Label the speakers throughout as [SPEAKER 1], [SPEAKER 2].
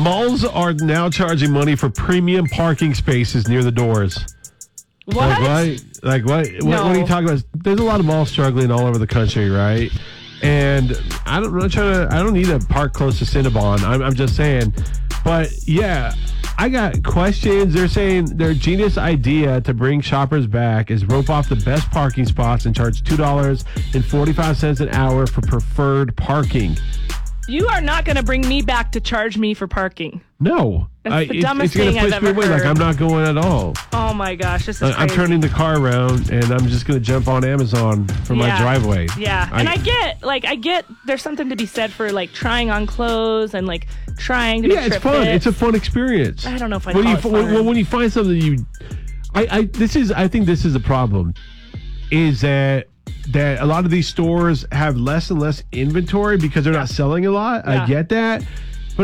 [SPEAKER 1] malls are now charging money for premium parking spaces near the doors.
[SPEAKER 2] What?
[SPEAKER 1] Like what?
[SPEAKER 2] No.
[SPEAKER 1] What are you talking about? There's a lot of malls struggling all over the country, right? And I don't need to park close to Cinnabon. I'm just saying. But yeah, I got questions. They're saying their genius idea to bring shoppers back is rope off the best parking spots and charge $2.45 an hour for preferred parking.
[SPEAKER 2] You are not going to bring me back to charge me for parking.
[SPEAKER 1] No.
[SPEAKER 2] That's the dumbest thing I've ever
[SPEAKER 1] away.
[SPEAKER 2] heard.
[SPEAKER 1] Like, I'm not going at all.
[SPEAKER 2] Oh, my gosh. This is crazy.
[SPEAKER 1] I'm turning the car around, and I'm just going to jump on Amazon for my driveway.
[SPEAKER 2] Yeah. And I get there's something to be said for, like, trying on clothes and, like, trying to make sure
[SPEAKER 1] it's fun.
[SPEAKER 2] Fits.
[SPEAKER 1] It's a fun experience.
[SPEAKER 2] I don't know if I call it fun.
[SPEAKER 1] When you find something I think this is a problem, is that a lot of these stores have less and less inventory because they're not selling a lot.
[SPEAKER 2] Yeah.
[SPEAKER 1] I get that. But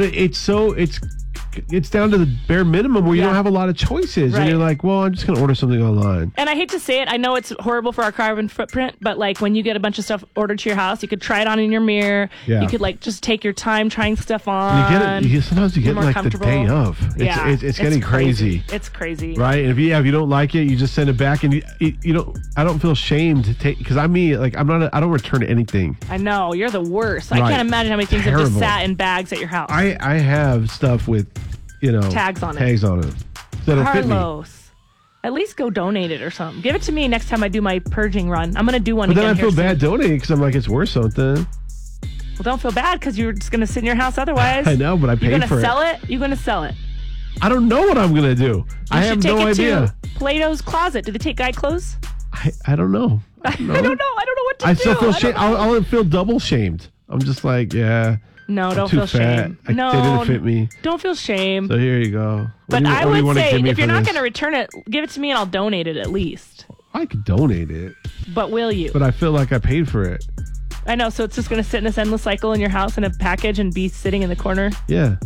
[SPEAKER 1] it's down to the bare minimum where you don't have a lot of choices.
[SPEAKER 2] Right.
[SPEAKER 1] And you're like, well, I'm just going to order something online.
[SPEAKER 2] And I hate to say it. I know it's horrible for our carbon footprint, but like when you get a bunch of stuff ordered to your house, you could try it on in your mirror.
[SPEAKER 1] Yeah.
[SPEAKER 2] You could like just take your time trying stuff on.
[SPEAKER 1] Sometimes you get like the day of. It's getting crazy.
[SPEAKER 2] It's crazy.
[SPEAKER 1] Right? And if you don't like it, you just send it back. And you don't. I don't feel shamed to take, because I don't return anything.
[SPEAKER 2] I know, you're the worst.
[SPEAKER 1] Right.
[SPEAKER 2] I can't imagine how many things have just sat in bags at your house.
[SPEAKER 1] I have stuff with,
[SPEAKER 2] tags on it.
[SPEAKER 1] That'll fit me.
[SPEAKER 2] Carlos, at least go donate it or something. Give it to me next time I do my purging run. I'm going to do one
[SPEAKER 1] But
[SPEAKER 2] again.
[SPEAKER 1] then I feel
[SPEAKER 2] here
[SPEAKER 1] bad
[SPEAKER 2] soon.
[SPEAKER 1] donating because I'm like, it's worth something.
[SPEAKER 2] Well, don't feel bad because you're just going to sit in your house otherwise.
[SPEAKER 1] I know, but I paid for it.
[SPEAKER 2] You're going to sell it? You're going to sell it.
[SPEAKER 1] I don't know what I'm going to do. I have no idea.
[SPEAKER 2] To Plato's Closet. Do they take guy clothes?
[SPEAKER 1] I don't know.
[SPEAKER 2] I don't know. I don't know what to do.
[SPEAKER 1] I still feel shame. I'll feel double shamed. I'm just like, yeah.
[SPEAKER 2] No, don't
[SPEAKER 1] too
[SPEAKER 2] feel
[SPEAKER 1] fat.
[SPEAKER 2] shame.
[SPEAKER 1] They didn't fit me.
[SPEAKER 2] Don't feel shame.
[SPEAKER 1] So here you go.
[SPEAKER 2] But I would say if you're not going to return it, give it to me and I'll donate it at least.
[SPEAKER 1] I could donate it.
[SPEAKER 2] But will you?
[SPEAKER 1] But I feel like I paid for it.
[SPEAKER 2] I know. So it's just going to sit in this endless cycle in your house in a package and be sitting in the corner?
[SPEAKER 1] Yeah.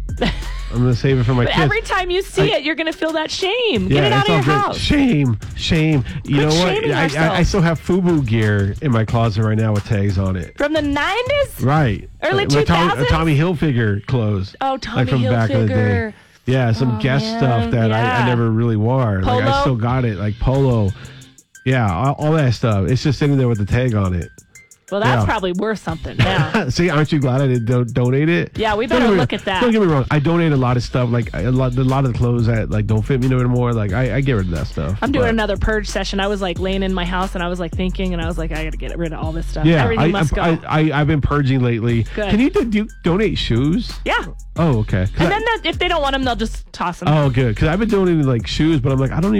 [SPEAKER 1] I'm going to save it for my
[SPEAKER 2] but
[SPEAKER 1] kids.
[SPEAKER 2] Every time you see it, you're going to feel that shame. Get it out of your house.
[SPEAKER 1] Shame. You know what? I still have FUBU gear in my closet right now with tags on it.
[SPEAKER 2] From the 90s?
[SPEAKER 1] Right.
[SPEAKER 2] Early 2000s?
[SPEAKER 1] Tommy Hilfiger clothes.
[SPEAKER 2] Oh, Tommy
[SPEAKER 1] from
[SPEAKER 2] Hilfiger.
[SPEAKER 1] Back in the day. Yeah, some guest stuff that I never really wore.
[SPEAKER 2] Polo?
[SPEAKER 1] Like I still got it, like polo. Yeah, all that stuff. It's just sitting there with the tag on it.
[SPEAKER 2] Well, that's probably worth something now.
[SPEAKER 1] See, aren't you glad I didn't donate it?
[SPEAKER 2] Yeah, we better look at that.
[SPEAKER 1] Don't get me wrong. I donate a lot of stuff, like a lot of the clothes that like don't fit me no anymore. Like I get rid of that stuff.
[SPEAKER 2] I'm doing another purge session. I was like laying in my house and I was like thinking, and I was like, I got to get rid of all this stuff.
[SPEAKER 1] Yeah,
[SPEAKER 2] everything must go.
[SPEAKER 1] I've been purging lately.
[SPEAKER 2] Good.
[SPEAKER 1] Can you donate shoes?
[SPEAKER 2] Yeah.
[SPEAKER 1] Oh, okay.
[SPEAKER 2] And then if they don't want them, they'll just toss them.
[SPEAKER 1] Oh, good. Because I've been donating like shoes, but I'm like, I don't even